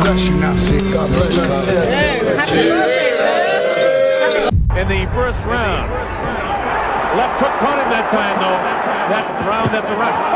bless you now, Sid. God bless you. Happy birthday, man. In the first round. Left hook caught him that time, though. That round at the right.